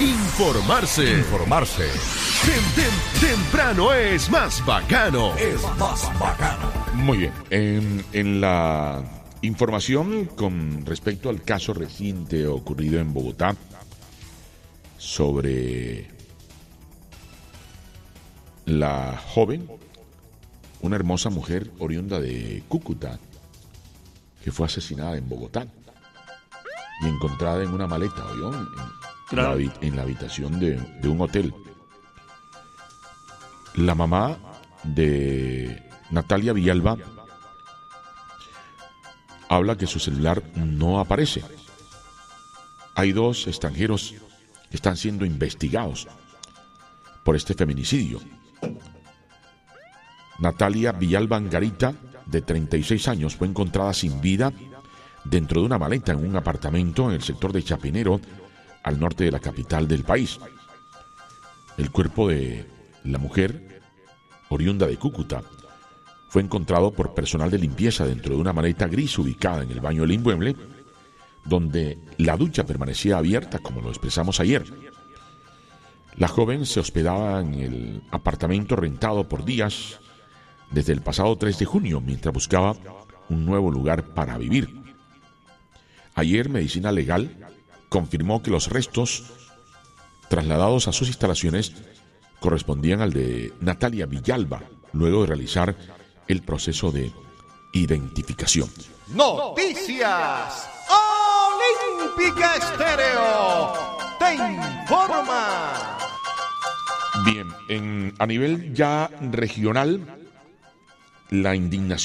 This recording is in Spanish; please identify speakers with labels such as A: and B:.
A: Informarse. Temprano es más bacano.
B: Muy bien. En la información con respecto al caso reciente ocurrido en Bogotá sobre la joven, una hermosa mujer oriunda de Cúcuta, que fue asesinada en Bogotá y encontrada en una maleta, ¿oyó? En la habitación de un hotel. La mamá de Natalia Villalba habla que su celular no aparece. Hay 2 extranjeros que están siendo investigados por este feminicidio. Natalia Villalba Angarita, de 36 años, fue encontrada sin vida dentro de una maleta en un apartamento en el sector de Chapinero, al norte de la capital del país. El cuerpo de la mujer, oriunda de Cúcuta, fue encontrado por personal de limpieza dentro de una maleta gris ubicada en el baño del inmueble, donde la ducha permanecía abierta, como lo expresamos ayer. La joven se hospedaba en el apartamento rentado por días desde el pasado 3 de junio, mientras buscaba un nuevo lugar para vivir. Ayer, Medicina Legal confirmó que los restos trasladados a sus instalaciones correspondían al de Natalia Villalba, luego de realizar el proceso de identificación.
C: Noticias Olímpica Estéreo te informa.
B: Bien, a nivel ya regional, la indignación